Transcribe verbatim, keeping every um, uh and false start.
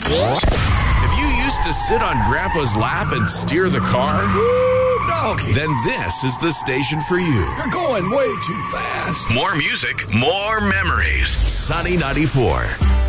If you used to sit on Grandpa's lap and steer the car, Woo, doggy. then this is the station for you. You're going way too fast. More music, more memories. Sunny ninety-four.